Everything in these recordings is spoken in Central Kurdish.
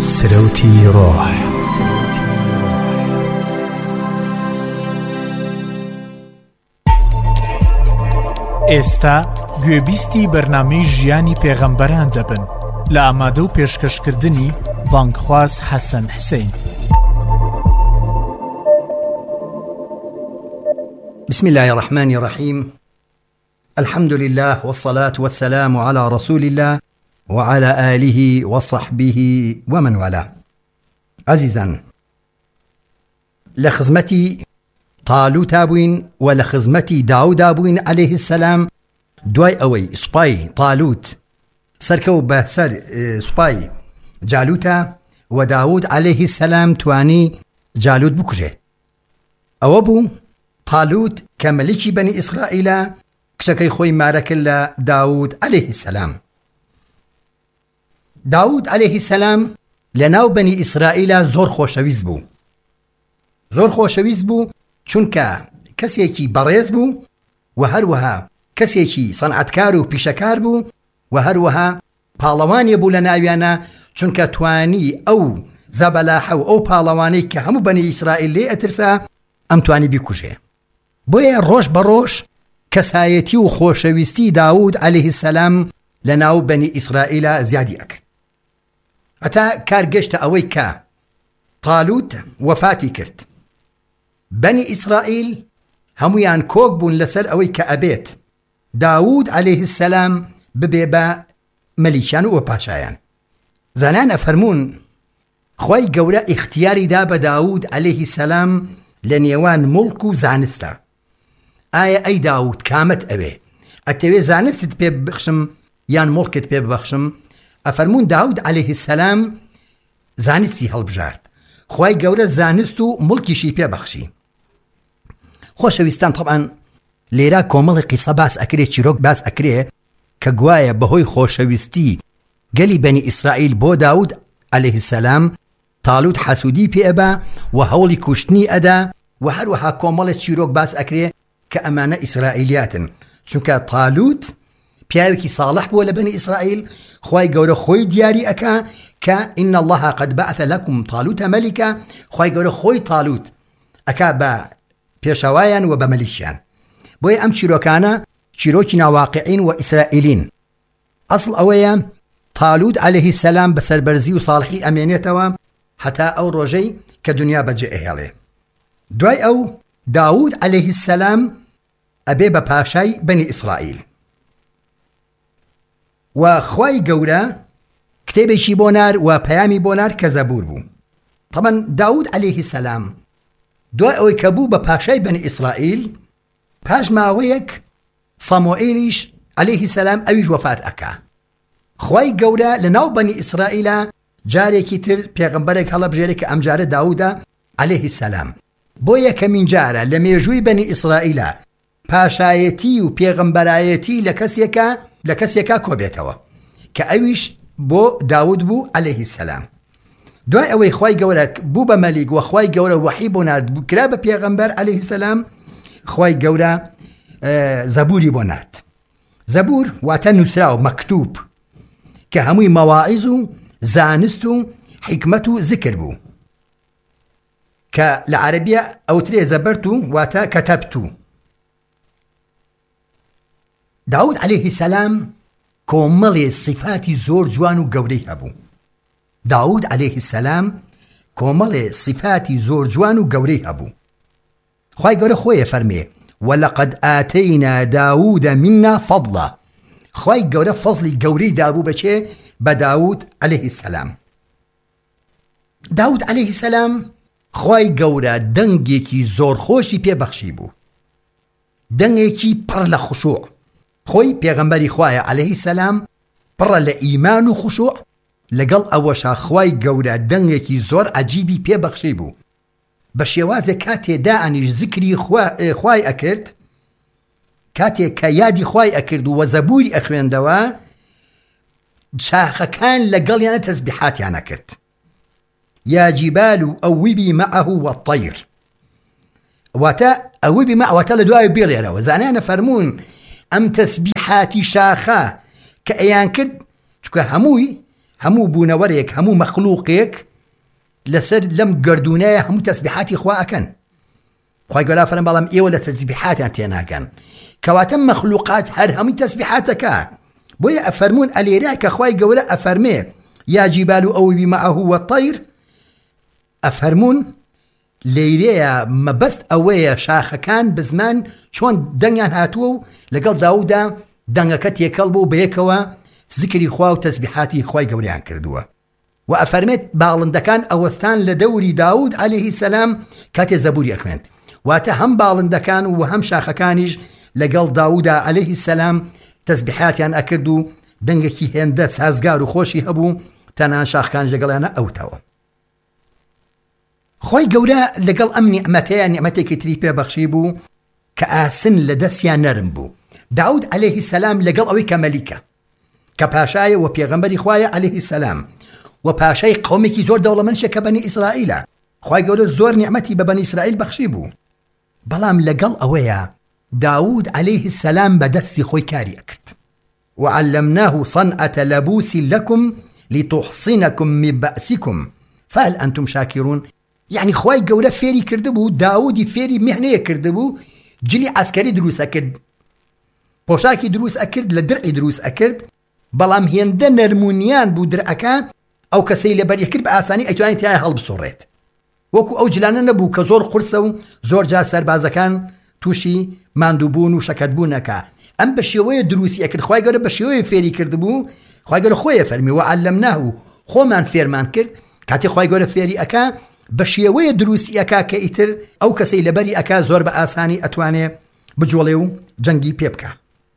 سروتی ڕۆح. ئێستا گوێبیستی بەرنامەی ژیانی پێغەمبەران دەبن لە ئامادە و پێشکەشکردنی بانگخواز حەسەن حسەین. بسم الله الرحمن الرحيم. الحمد لله والصلاة والسلام على رسول الله وعلى آله وصحبه ومن والاه. عزيزان، لخزمتي طالوت بوين ولخزمتي داود بوين عليه السلام. دوای ئەوەی سوپای طالوت سەرکەوت بە سەر سوپای جالوتە و داود عليه السلام توانی جالوت بکوژێت. ئەوە بوو طالوت کە مەلیکی بەنی ئیسرائیلە، کچەکەی خۆی مارەکرد لە داود عليه السلام. داود عليه السلام لە ناو بەنی ئیسرائیلە زۆر خۆشەویست بوو چونکە کەسێکی بەڕێز بوو و هەروەها کەسێکی سەنعەتکار و پیشەکار بوو و هەروەها پاڵەوانی بوو لە ناویانە، چونکە توانی ئەو زەبەلاحە و ئەو پاڵەوانەی کە هەموو بەنی ئیسرائیل لێ ئەترسا ئەم توانی بیکوژێ. بۆیە ڕۆژ بە ڕۆژ کەسایەتی و خۆشەویستی داود عليه السلام لە ناو بەنی ئیسرائیلە زیادی ئەکرد. هەتا کار گەشتە ئەوەی کە طالوت وەفاتی کرد. بەنی ئیسرائیل هەمویان کۆک بوون لەسەر ئەوەی کە ئەبێت داود عليه السلام ببێ بە مەلیکیان و پاشایان. زانان ئەفەرمون خۆی گەورە ئیختیاری دا بە داود عليه السلام لە نێوان مڵک و زانستە. ئایا ئەی داود کامت ئەوێ؟ ئەتەوێ زانستت پێ ببەخشم یان مڵکت پێ ببەخشم؟ ئەفەرمون داود عليه السلام زانستی هەڵبژارد، خۆی گەورە زانست و مڵکیشی پێ بەخشی. خۆشەویستان، طبعاً لێرە کۆمەڵی قیسە باس ئەکرێ، چیرۆک باس ئەکرێ کە گوایە بەهۆی خۆشەویستی گەلی بەنی ئیسرائیل بۆ داود عليه السلام طالوت حەسوودی پێ ئەبا و هەوڵی کوشتنی ئەدا و هەروەها کۆمەڵی چیرۆک باس ئەکرێ کە ئەمانە ئیسرائیلیاتن، چونکە طالوت پیاوێکی ساڵح بووە لە بەنی ئیسرائیل. خۆی گەورە خۆی دیاری ئەکا کە إن الله قد بعث لكم طالوت ملكا. خۆی گەورە خۆی طالوت ئەکا بە پێشەوایان و بە مەلیکیان. بۆیە ئەم چیرۆکانە چیرۆکی ناواقعین و ئیسرائیلین. ئەسڵ ئەوەیە طالوت عليه السلام بەسەربەرزی و ساڵحی ئەمێنێتەوە هەتا ئەو ڕۆژەی کە دنیا بەجێ ئەهێڵێ. دوای ئەو داود عليه السلام ئەبێ بە پاشای بەنی ئیسرائیل و خۆی گەورە کتێبێکی بۆ نار و پەیامی بۆ نار کە زەبور بوو. طبعاً داود عليه السلام دوای ئەوەی کە بوو بە پاشای بەنی ئیسرائیل، پاش ماوەیەک سەموئیلیش عليه السلام ئەویش وەفات ئەکا. خۆی گەورە لە ناو بەنی ئیسرائیلە جارێکی تر پێغەمبەرێک هەڵەبژێرێ کە ئەم جارە داودە عليه السلام. بۆ یەکەمین جارە لە مێژووی بەنی ئیسرائیلە پاشایەتی و پێغەمبەرایەتی لە کەسێکا کۆبێتەوە کە ئەویش بۆ داود بوو عليه السلام. دوای ئەوەی خۆی گەورە بوو بە مەلیک و خۆی گەورە وحی بۆ نارد کرا بە پێغەمبەر عليه السلام، خۆی گەورە زەبوری بۆ نارد. زەبور واتە نووسرا و مەکتوب کە هەمووی مەواعیز و زانست و حکمت و ذکر بوو کە لە عەرەبیە ئەوترێ زەبەرت و واتە کەتەبت. داود عليه السلام کۆمەڵێ صفاتی زۆر جوان و گەورەی هەبوو. داود عليه السلام کۆمەڵێ صفاتی زۆر جوان و گەورەی هەبوو. خۆی گەورە خۆیە فەرمێ وَلَقَدْ آتَيْنَا داود منا فضلا. خۆی گەورە فەزلی گەورەی دابوو بەچێ؟ بە داود عليه السلام. داود عليه السلام خۆی گەورە دەنگێکی زۆر خۆشی پێبەخشی بوو، دەنگێکی پڕ لە خوشوع. خۆی پێغەمبەری خوایە عليه السلام پڕە لە ئیمان و خوشوع، لەگەڵ ئەوەشا خۆی گەورە دەنگێکی زۆر عەجیبی پێبەخشی بوو. بە شێوازێک کاتێدا ئەنیش زیکری خوای ئەکرد، کاتێک کە یادی خوای ئەکرد و زەبوری ئەخوێندەوە، چاخەکان لەگەڵیانە تەسبیحاتیان ئەکرد. یا جیبال ئەویبی معه والطیر. واتە ئەویبی معه واتە لە دوای بێڵێرەوە. زانانە فەرمون ئەم تەسبیحاتی شاخە کە ئەیان کرد، چونکە هەموو بوونەوەرێک هەموو مەخلووقێک لەسەر لەم گردونەیە هەموو تەسبیحاتی خوا ئەکەن. خوای گەورە فەرمێ بەڵام ئێوە لە تەسبیحاتیان تێناگەن، کەواتە مەخلووقات هەر هەمووی تەسبیحاتەکە. بۆیە ئەفەرمون ئەلێرە کە خوای گەورە ئەفەرمێ یا جیبال ئەوبی مەعەهو وەطەیر، ئەفەرمون لێرەیە مەبەست ئەوەیە شاخەکان بزمان چۆن دەنگیان هاتووە و لەگەڵ داووددا دەنگەکە تێکەڵ بوو بەیەکەوە زیکری خوا و تەسبیحاتی خوای گەورەیان کردووە. و ئەفەرمێت باڵندەکان ئەوەستان لە دەوری داود عەلەیهی سەلام کاتێ زەبوری ئەخوێند، واتە هەم باڵندەکان و هەم شاخەکانیش لەگەڵ داووددا عەلەیهی سەلام تەسبیحاتیان ئەکرد و دەنگێکی هێندە سازگار و خۆشی هەبوو، تەنان شاخەکان لەگەڵیانە ئەوتەوە. خۆی گەورە لەگەڵ ئەم نیعمەتەیە نیعمەتێکی تری پێبەخشی بوو کە ئاسن لە دەستیان نەرم بوو. داود عەلەیهی سەلام لەگەڵ ئەوەی کە مەلیکە کە پاشایە و پێغەمبەری خوایە عەلەیهی سەلام و پاشای قەومێکی زۆر دەوڵەمەندە کە بەنی ئیسرائیلە، خوای گەورە زۆر نیعمەتی بە بەنی ئیسرائیل بەخشی بوو. بەڵام لەگەڵ ئەوەیە داود عەلەیهی سەلام بە دەستی خۆی کاری ئەکرد. وعلمناه صنعة لبوس لكم لتحصنكم من بأسكم فهل أنتم شاكرون. يعني خوای گەورە فێری کرده بوو، داودی فێری مهنەیە کرده بوو، جلی عسکەری دروست ئەکرد، پۆشاکی دروست ئەکرد، لە درعی دروست ئەکرد، بەڵام هێندە نەرمونیان بوو درعەکە، ئەو کەسەی لەبەری کرد بە ئاسانی ئەیتوانی تایە هەڵبسۆڕێت. وەکو ئەو جلانە نەبوو کە زۆر قورسە و زۆر جار سەربازەکان تووشی ماندووبوون و شەکەتبوونەکە. ئەم بە شێوەیە دروستی ئەکرد، خوای گەورە بە شێوەیە فێری کرده بوو. خوای گەورە خۆیە فەرمی وعلمناه، خۆمان فێرمان کرد. کاتێ خوای گەورە فێری ئەکا بە شێوەیە دروستی ئەکا کە ئیتر ئەو کەسەی لەبەری ئەکا زۆر بە ئاسانی ئەتوانێ بجوڵێ و جەنگی پێ بکە.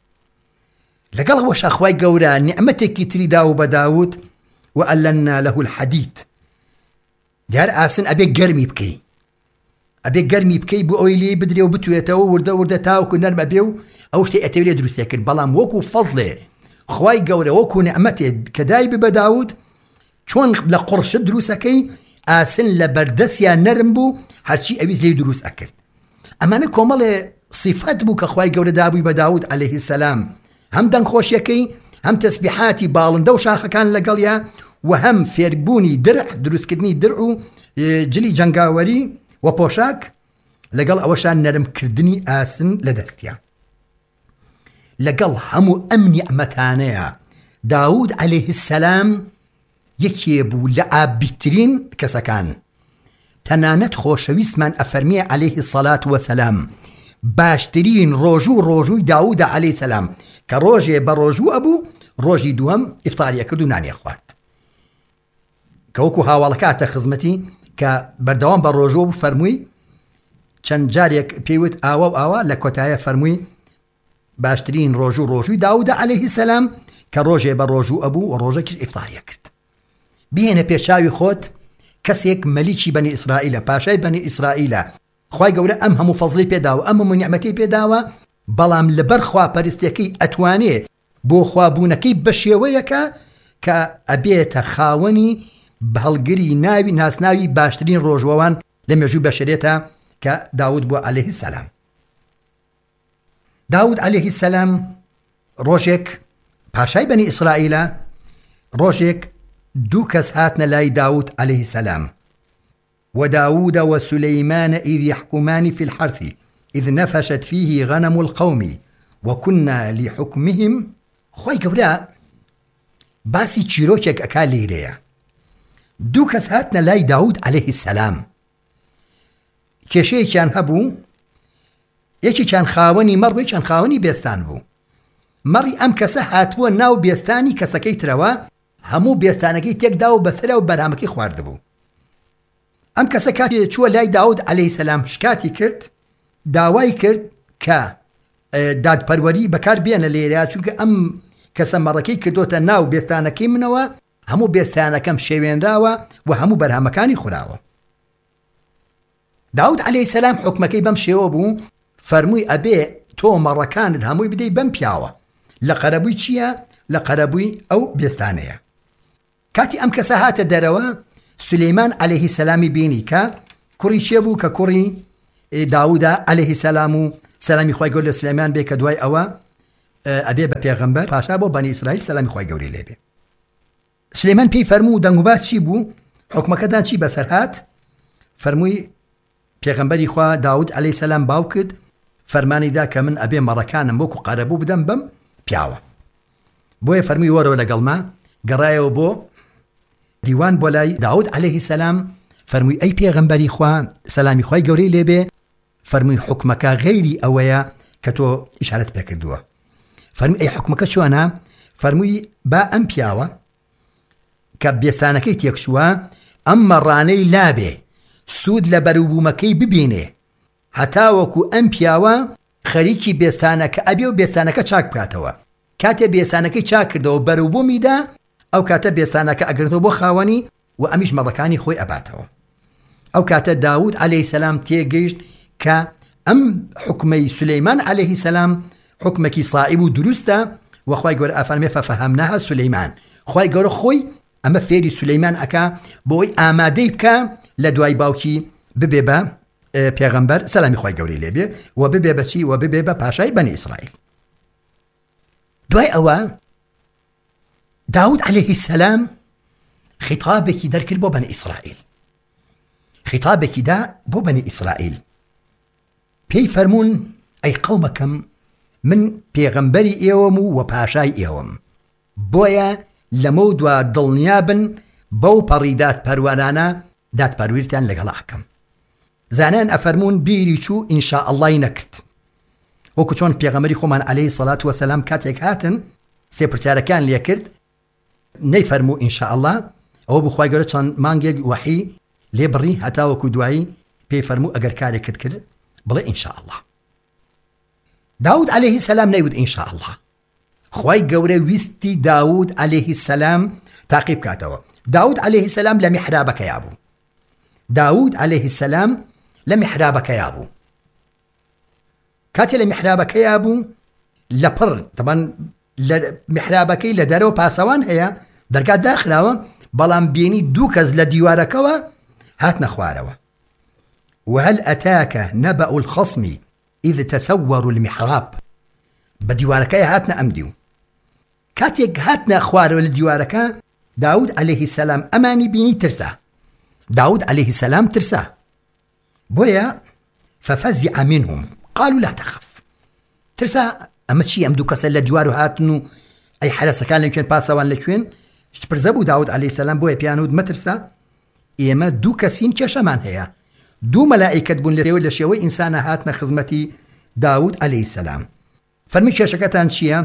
لەگەڵ ئەوەشە خوای گەورە نیعمەتێکی تری داو بە داود وألنا له الحديد. دیار ئاسن ئەبێ گەرمی بکەی، ئەبێ گەرمی بکەی بۆ ئەوی لێ بدرێ و بتوێتەوە وردە وردە تاوکو نەرمە بێ و ئەو شتێ ئەتەوێ دروستێ کرد. بەڵام وەکو فەزڵێ خوای گەورە وەکو نیعمەتێ کە دای بە داود چۆن لە قڕشت دروستەکەی ئاسن لە بەردەستیان نەرم بوو، هەرچی ئەویست لێ دروست ئەکرد. ئەمانە کۆمەڵێ صیفەت بوو کە خوای گەورە دابووی بە داود عەلەیهی سەلام، هەم دەنگ خۆشیەکەی، هەم تەسبیحاتی باڵندە و شاخەکان لەگەڵیا، و هەم فێربوونی درع، دروستکردنی درع و جلی جەنگاوەری و پۆشاک، لەگەڵ ئەوەشان نەرمکردنی ئاسن لە دەستیان. لەگەڵ هەموو ئەم نیعمەتانەیە داود عەلەیهی سەلام یەکێ بوو لە ئابیترین کەسەکان. تەنانەت خۆشەویستمان ئەفەرمیێ عەلەیهی سەڵات وەسەلام باشترین ڕۆژووی داودە عەلەیهی سەلام کە ڕۆژێ بە ڕۆژوو ئەبوو، ڕۆژی دووەم ئیفتاریە کرد و نانیە خوارد. کە وەکو هاواڵەکاتە خزمەتی کە بەردەوام بە ڕۆژوو بوو، فەرمووی چەند جارێک پێیوت ئاوا و ئاوا، لە کۆتایە فەرمووی باشترین ڕۆژووی داودە عەلەیهی سەلام کە ڕۆژێ بە ڕۆژوو ئەبوو و ڕۆژێکیش ئیفتاریە کرد. بهێنە پێشاوی خۆت کەسێک مەلیکی بەنی ئیسرائیلە، پاشای بەنی ئیسرائیلە، خوای گەورە ئەم هەموو فەزڵی پێداوە، ئەم هەموو نیعمەتی پێداوە، بەڵام لەبەر خواپەرستیەکەی ئەتوانێ بۆ خوابوونەکەی بە شێوەیەکە کە ئەبێتە خاوەنی بەهەڵگری ناوی ناسناوی باشترین ڕۆژوەوان لە مێژووی بەشەرێتە کە داود بووە عەلەیهی سەلام. داود عەلەیهی سەلام ڕۆژێک پاشای بەنی ئیسرائیلە، ڕۆژێک دوو کەس هاتنە لای داود عەلەیهی سەلام. وداود وسليمان إذ يحكمان في الحرث إذ نفشت فيه غنم القوم وكنا لحكمهم. خوای گەورە باسی چیرۆکێک ئەکا لێرەیە. دوو کەس هاتنە لای داود عەلەیهی سەلام، کێشەیەکیان هەبوو، یەکێکیان خاوەنی مەڕ و یەکیان خاوەنی بێستان بوو. مەڕی ئەم کەسە هاتووە ناو بێستانی کەسەکەی ترەوە، هەموو بێستانەکەی تێکدا و بەسەرە و بەرامەکەی خواردبوو. ئەم کەسە کاتی چووە لای داود عەلەیهی سەلام شکاتی کرد، داوای کرد کە دادپەروەری بەکار بێنە لێرە، چونکە ئەم کەسە مەڕەکەی کردوتە ناو بێستانەکەی منەوە، هەموو بێستانەکەم شێوێنراوە و هەموو بەرهەمەکانی خوراوە. داود عەلەیهی سەلام حکمەکەی بەم شێوە بوو، فەرمووی ئەبێ تۆ مەڕەکانت هەمووی بدەی بەم پیاوە، لە قەرەبووی چییە؟ لە قەرەبووی ئەو بێستانەیە. کاتی ئەم کەسە هاتە دەرەوە، سولەیمان عەلەیهی سەلامی بینی کە کوڕی چێ بوو؟ کە کوڕی داودە عەلەیهی سەلام و سەلامی خوای گەورە لە سولەیمان بێ کە دوای ئەوە ئەبێ بە پێغەمبەر پاشا بۆ بەنی ئیسرائیل سەلامی خوای گەورەی لێبێ. سلێمان پێی فەرموو دەنگوبات چی بوو حکمەکەدان چی بەسەر هات فەرمووی پێغەمبەری خوا داود عەلەیهی سەلام باو کرد فەرمانیدا کە من ئەبێ مەڕەکانم وەکو قەرەبوو بدەم بەم پیاوە بۆیە فەرمووی وەرەوە لەگەڵما گەڕایەوە بۆ دیوان بۆ لای داود عەلەیهی سەلام فەرمووی ئەی پێغەمبەری خوا سەلامی خوای گەورەی لێبێ فەرمووی حکمەکە غەیری ئەوەیە کە تۆ ئیشارەت پێ کردووە فەرمووی ئەی حکمەکە چۆنە فەرمووی با ئەم پیاوە کە بێستانەکەی تێکچووە ئەم مەڕانەی لابێ سوود لە بەروبوومەکەی ببینێ هەتا وەکو ئەم پیاوە خەریکی بێستانەکە ئەبێ و بێستانەکە چاک بکاتەوە کاتێ بێستانەکەی چاک کردەوە بەروبوومیدا ئەو کاتە بێستانەکە ئەگرنەوە بۆ خاوەنی و ئەمیش مەڕەکانی خۆی ئەباتەوە ئەو کاتە داود عەلەیهی سەلام تێگەیشت کە ئەم حکمەی سولەیمان عەلەیهی سەلام حکمێکی صائب و دروستە و خوای گەورە ئەفەرمێ فەفەهەمناها سولەیمان خوای گەورە خۆی ئەمە فێری سولەیمان ئەکا بۆی ئامادەی بکە لە دوای باوکی ببێ بە پێغەمبەر سەلامی خوای گەورەی لێبێ و ببێ بە چی و ببێ بە پاشای بەنی ئیسرائیل دوای ئەوە داود عەلەیهی سەلام خیتابێکی دەرکرد بۆ بەنی ئیسرائیل خیتابێکی دا بۆ بەنی ئیسرائیل پێی فەرموون ئەی قەومەکەم من پێغەمبەری ئێوەم و پاشای ئێوەم بۆیە لەمە و دوا دڵنیا بن بەو پەڕی دادپەروەرانە دادپەروەریتان لەگەڵا ئەکەم زانان ئەفەرموون بیری چوو ئینشاء ئەڵڵای نەکرد وەکو چۆن پێغەمبەری خۆمان عەلەیهی سەڵات وەسەلام کاتێک هاتن سێ پرسیارەکان لێ کرد نەیفەرموو ئینشاء ئەڵڵا ئەوە بۆ خوای گەورە چەند مانگێک وەحی لێ بڕی هەتا وەکو دوایی پێی فەرموو ئەگەر کارێکت کرد بڵێ ئینشاء ئەڵڵا داود عەلەیهی سەلام نەیوت ئینشاء ئەڵڵا خوای گەورە ویستی داود عەلەیهی سەلام تاقیب کاتەوە داود عەلەیهی سەلام لە میحرابەکەیا بوو داود عەلەیهی سەلام لە میحرابەکەیا بوو کاتێ لە میحرابەکەیا بوو لەپڕ طبعاً لە میحرابەکەی لە دەرەوە پاسەوان هەیە دەرگا داخراوە بەڵام بینی دوو کەس لە دیوارەکەوە هاتنە خوارەوە وهل ئەتاکە نەبەء الخەصم إذ تسوروا المحراب بە دیوارەکەی هاتنە ئەم دیو کاتێک هاتنە خوارەوە لە دیوارەکە داود عەلەیهی سەلام ئەمانی بینی ترسا داود عەلەیهی سەلام ترسا بۆیە ففزع منهم قالوا لا تخف ترسا ئەمە چی ئەم دوو کەسە لە دیوار و هاتن و ئەی حرەسەکان لەکوێن پاسەوان لەکوێن پرسە بوو داود عەلەیهی سەلام بۆیە پیانوت مەترسە ئێمە دوو کەسین کێشەمان هەیە دوو مەلائیکەت بوون لە شێوەی ئینسانە هاتنە خزمەتی داود عەلەیهی سەلام فەرمی کێشەکەتان چییە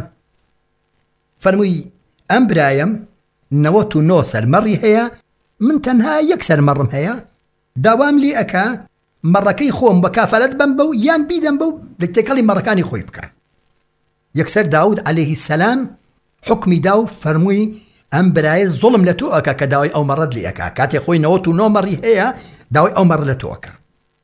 فەرمووی ئەم برایەم 99 سەرمەڕی هەیە من تەنها یەک سەرمەڕم هەیە داوام لێ ئەکا مەڕەکەی خۆم بە کافەرەت بم بەو یان بیدەم بەو تێکەڵی مەڕەکانی خۆی بکە یەکسەر داود عەلەیهی سەلام حکمی دا و فەرمووی ئەم برایە زوڵم لە تۆ ئەکا کە داوای ئەو مەڕەت لێ ئەکا کاتێک خۆی 99 مەڕی هەیە داوای ئەو مەڕ لە تۆ ئەکا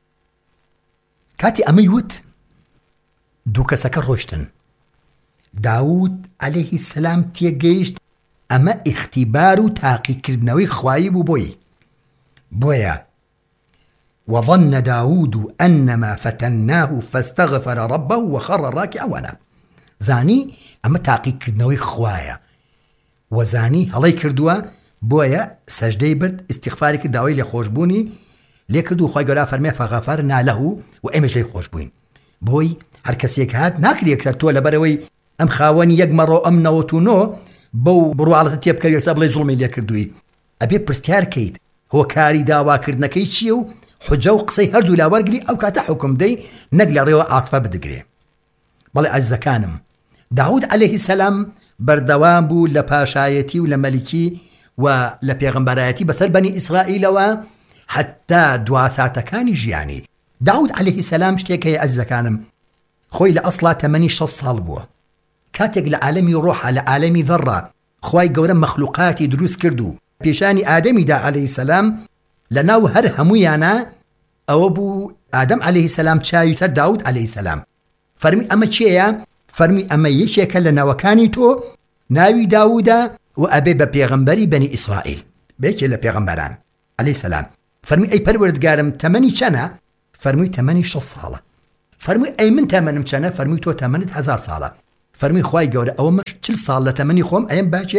کاتی ئەمەی وت دوو کەسەکە ڕۆشتن داود عەلەیهی سەلام تێگەیشت ئەمە ئیختیبار و تاقیکردنەوەی خوایی بوو بۆیە وظن داود أنما فتناه فاستغفر ربه وخر راكعا وأناب زانی ئەمە تاقیکردنەوەی خوایە وەزانی هەڵەی کردووە بۆیە سەجدەی برد استیغفاری کرد داوای لێ خۆشبوونی لێ کرد و خوای گەورە فەرمێ فغەفەرنا لەه و ئێمەش لێی خۆش بووین بۆی هەر کەسێک هات ناکری یەکسەر تۆ لەبەرەوەی ئەم خاوەنی یەک مەڕۆ ئەم 99 بەو بڕواڵەتە تێبکە یەکسا بڵێ زوڵمی لێ کردووی ئەبێ پرسیار کەیت هۆکاری داواکردنەکەی چییە و حجە و قسەی هەردوو لاوەرگری ئەو کاتە حکم دەی نەک لە ڕێوە عاتفە بدگرێ بەڵێ عەزیزەکانم داود عەلەیهی سەلام بەردەوام بوو لە پاشایەتی و لە مەلیکی و لە پێغەمبەرایەتی بەسەر بەنی ئیسرائیلەوە حتا دوا ساتەکانی ژیانی داود عەلەیهی سەلام شتێک هەیە عەزیزەکانم خۆی لە ئەسڵا تەمەنی 6 ساڵ بووە کاتێک لە عالەمی ڕۆحە لە عالەمی ذەڕە خوای گەورە مەخلوقاتی دروست کرد و پێشانی ئادەمیدا عەلەیهی سەلام لە ناو هەر هەموویانە ئەوە بوو ئادەم عەلەیهی سەلام چاوی سەر داود عەلەیهی سەلام فەرمی ئەمە چێیە فەرمی ئەمە یەکێکە لە ناوەکانی تۆ ناوی داوودە و ئەبێ بە پێغەمبەری بەنی ئیسرائیل بێکێ لە پێغەمبەران عەلەیهی سەلام فەرمی ئەی پەروەردگارم تەمەنی چەنە فەرمی تەمەنی 6 ساڵە فەرمی ئەی من تەمەنم چەنە فەرمی تۆ تەمەنت 1000 ساڵە فەرمی خوای گەورە ئەوە مەش 40 ساڵ لە تەمەنی خۆم ئەم باچێ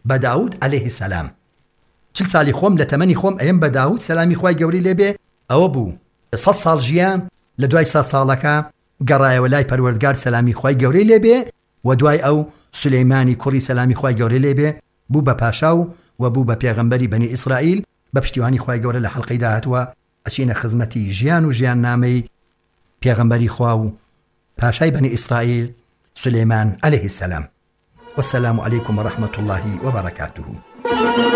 بە داود عەلەیهی سەلام. 40 ساڵی خۆم لە تەمەنی خۆم ئەیەم بە داود سەلامی خوای گەورەی لێبێ ئەوە بوو 100 ساڵ ژیان لە دوای 100 ساڵەکە گەڕایەوە لای پەروەردگار سەلامی خوای گەورەی لێبێ و دوای ئەو سولەیمانی کوڕی سەلامی خوای گەورەی لێبێ بوو بە پاشا و بوو بە پێغەمبەری بەنی ئیسرائیل بە پشتیوانی خوای گەورە لە حەڵقەی داهاتوە ئەچینە خزمەتی ژیان و ژیان نامەی پێغەمبەری خوا و پاشای بەنی ئیسرائیل سولەیمان عەلەیهی سەلام. والسلام عليكم ورحمة الله وبركاته.